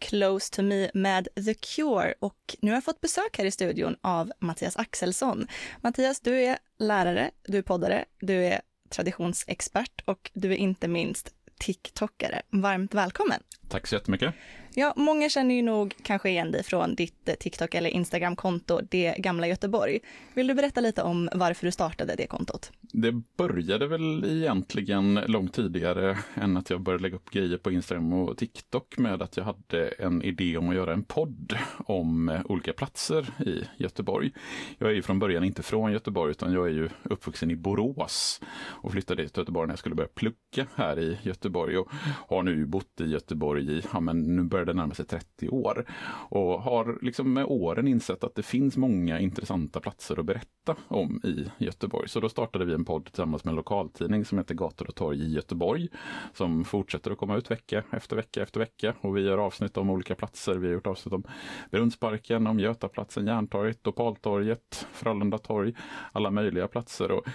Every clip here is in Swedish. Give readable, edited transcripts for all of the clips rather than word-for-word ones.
Close to Me med The Cure och nu har jag fått besök här i studion av Mattias Axelsson. Mattias, du är lärare, du är poddare, du är traditionsexpert och du är inte minst TikTokare. Varmt välkommen! Tack så jättemycket. Ja, många känner ju nog kanske igen dig från ditt TikTok- eller Instagram-konto, Det gamla Göteborg. Vill du berätta lite om varför du startade det kontot? Det började väl egentligen långt tidigare än att jag började lägga upp grejer på Instagram och TikTok med att jag hade en idé om att göra en podd om olika platser i Göteborg. Jag är ju från början inte från Göteborg utan jag är ju uppvuxen i Borås och flyttade till Göteborg när jag skulle börja plugga här i Göteborg och har nu bott i Göteborg i, nu börjar det närma sig 30 år och har liksom med åren insett att det finns många intressanta platser att berätta om i Göteborg. Så då startade vi en podd tillsammans med en lokaltidning som heter Gator och torg i Göteborg som fortsätter att komma ut vecka efter vecka efter vecka och vi gör avsnitt om olika platser. Vi har gjort avsnitt om Brunnsparken, om Götaplatsen, Järntorget, Opaltorget, Frölunda torg, alla möjliga platser och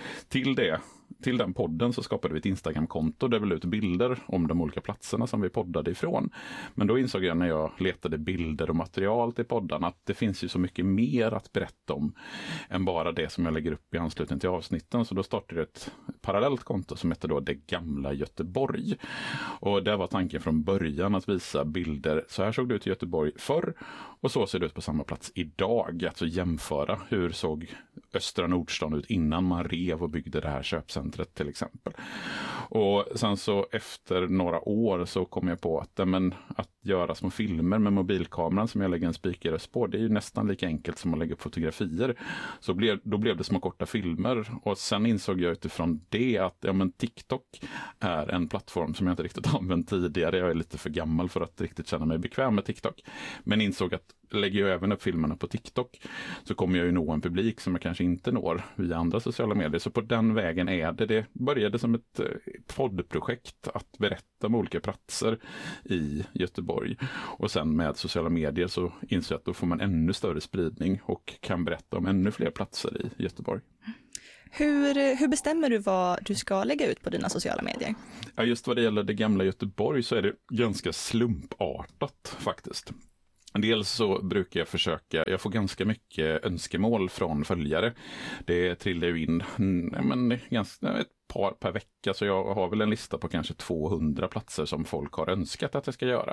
till den podden så skapade vi ett Instagram-konto där vi la ut bilder om de olika platserna som vi poddade ifrån. Men då insåg jag när jag letade bilder och material till poddarna att det finns ju så mycket mer att berätta om än bara det som jag lägger upp i anslutning till avsnitten. Så då startade jag ett parallellt konto som heter då Det gamla Göteborg. Och där var tanken från början att visa bilder. Så här såg det ut i Göteborg förr och så ser det ut på samma plats idag. Alltså jämföra hur såg Östra Nordstan ut innan man rev och byggde det här köpcentret till exempel. Och sen så efter några år så kom jag på att göra små filmer med mobilkameran som jag lägger en spikröst på, det är ju nästan lika enkelt som att lägga upp fotografier. Så då blev det små korta filmer och sen insåg jag utifrån det att TikTok är en plattform som jag inte riktigt använt tidigare. Jag är lite för gammal för att riktigt känna mig bekväm med TikTok. Men insåg att lägger jag även upp filmerna på TikTok så kommer jag ju nå en publik som jag kanske inte når via andra sociala medier. Så på den vägen är det började som ett poddprojekt att berätta om olika platser i Göteborg. Och sen med sociala medier så inser jag att då får man ännu större spridning och kan berätta om ännu fler platser i Göteborg. Hur bestämmer du vad du ska lägga ut på dina sociala medier? Ja, just vad det gäller Det gamla Göteborg så är det ganska slumpartat faktiskt. Dels så brukar jag får ganska mycket önskemål från följare. Det trillar ju in ett par per vecka så jag har väl en lista på kanske 200 platser som folk har önskat att jag ska göra.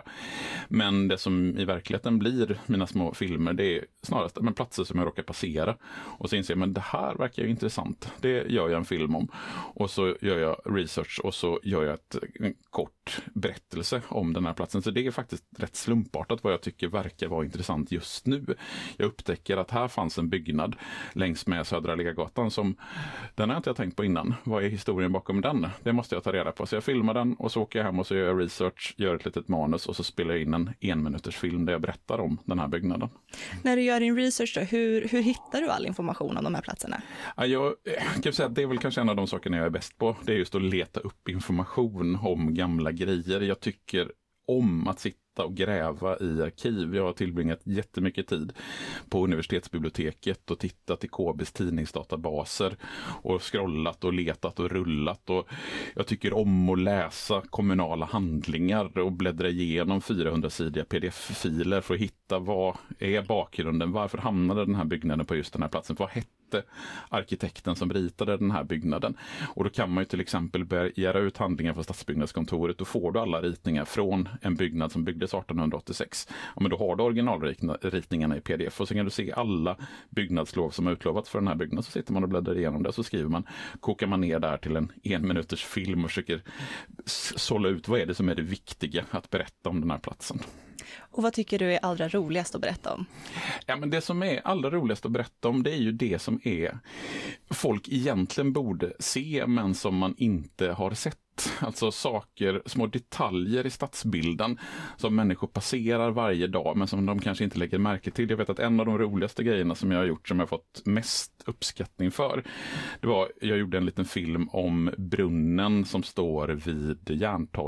Men det som i verkligheten blir mina små filmer det är snarast platser som jag råkar passera och så inser jag det här verkar ju intressant. Det gör jag en film om och så gör jag research och så gör jag en kort berättelse om den här platsen. Så det är faktiskt rätt slumpartat vad jag tycker verkar vara intressant just nu. Jag upptäcker att här fanns en byggnad längs med Södra Legagatan som den har jag inte tänkt på innan. Vad är historien bakom den? Det måste jag ta reda på. Så jag filmar den och så åker jag hem och så gör jag research, gör ett litet manus och så spelar jag in en 1-minuters film där jag berättar om den här byggnaden. När du gör din research då, hur hittar du all information om de här platserna? Ja, jag kan säga att det är väl kanske en av de sakerna jag är bäst på. Det är just att leta upp information om gamla grejer. Jag tycker om att sitta och gräva i arkiv. Jag har tillbringat jättemycket tid på universitetsbiblioteket och tittat i KBs tidningsdatabaser och scrollat och letat och rullat och jag tycker om att läsa kommunala handlingar och bläddra igenom 400-sidiga pdf-filer för att hitta vad är bakgrunden, varför hamnade den här byggnaden på just den här platsen, vad hette arkitekten som ritade den här byggnaden. Och då kan man ju till exempel begära ut handlingar från Stadsbyggnadskontoret och får du alla ritningar från en byggnad som byggdes 1886. Ja, men då har du originalritningarna i pdf och så kan du se alla byggnadslov som har utlovats för den här byggnaden. Så sitter man och bläddrar igenom det och så skriver man, kokar man ner där till en 1-minuters film och försöker sålla ut vad är det som är det viktiga att berätta om den här platsen. Och vad tycker du är allra roligast att berätta om? Ja, men det som är allra roligast att berätta om det är ju det som är folk egentligen borde se men som man inte har sett. Alltså saker, små detaljer i stadsbilden som människor passerar varje dag men som de kanske inte lägger märke till. Jag vet att en av de roligaste grejerna som jag har gjort som jag har fått mest uppskattning för, det var, jag gjorde en liten film om brunnen som står vid Järntorget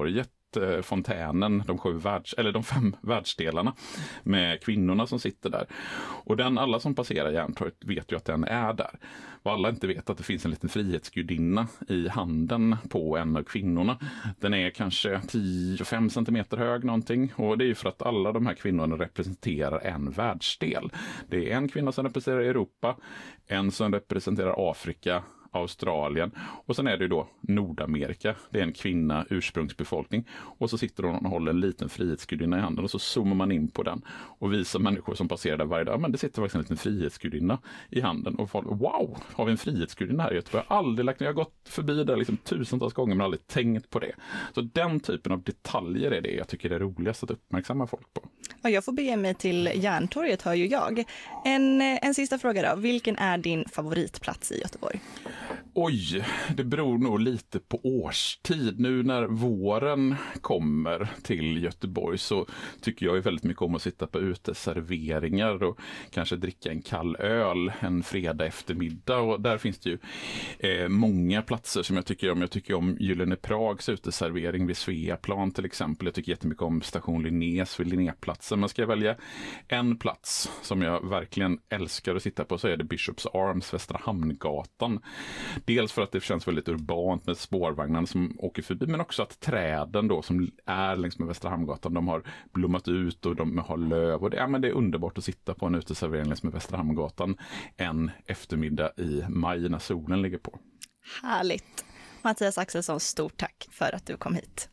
fontänen, de 5 världsdelarna med kvinnorna som sitter där. Och alla som passerar Järntorget vet ju att den är där. Vad alla inte vet att det finns en liten frihetsgudinna i handen på en av kvinnorna. Den är kanske 10-5 centimeter hög någonting, och det är ju för att alla de här kvinnorna representerar en världsdel. Det är en kvinna som representerar Europa, en som representerar Afrika, Australien, och sen är det ju då Nordamerika. Det är en kvinna, ursprungsbefolkning, och så sitter hon och håller en liten frihetsgudinna i handen, och så zoomar man in på den och visar människor som passerar där varje dag, men det sitter faktiskt en liten frihetsgudinna i handen, och folk, wow, har vi en frihetsgudinna här i Göteborg? Jag har aldrig jag har gått förbi där liksom tusentals gånger men aldrig tänkt på det. Så den typen av detaljer är det jag tycker är roligast att uppmärksamma folk på. Ja, jag får bege mig till Järntorget, hör ju jag. En sista fråga då. Vilken är din favoritplats i Göteborg? Oj, det beror nog lite på årstid. Nu när våren kommer till Göteborg så tycker jag ju väldigt mycket om att sitta på uteserveringar och kanske dricka en kall öl en fredag eftermiddag. Och där finns det ju många platser som jag tycker om. Jag tycker om Gyllene Prags uteservering vid Sveaplan till exempel. Jag tycker jättemycket om station Linnés vid Linnéplatsen. Men ska jag välja en plats som jag verkligen älskar att sitta på så är det Bishops Arms, Västra Hamngatan. Dels för att det känns väldigt urbant med spårvagnar som åker förbi, men också att träden då som är längs med Västra Hamngatan, de har blommat ut och de har löv, och det är underbart att sitta på en uteservering längs med Västra Hamngatan en eftermiddag i maj när solen ligger på. Härligt. Mattias Axelsson, stort tack för att du kom hit.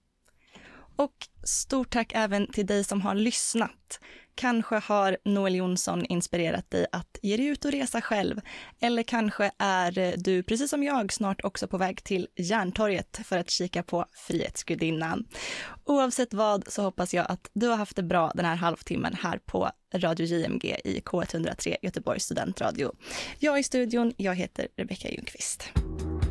Och stort tack även till dig som har lyssnat. Kanske har Noel Jonsson inspirerat dig att ge dig ut och resa själv. Eller kanske är du, precis som jag, snart också på väg till Järntorget för att kika på Frihetsgudinnan. Oavsett vad så hoppas jag att du har haft det bra den här halvtimmen här på Radio JMG i K103 Göteborgs studentradio. Jag är i studion, jag heter Rebecka Ljungqvist.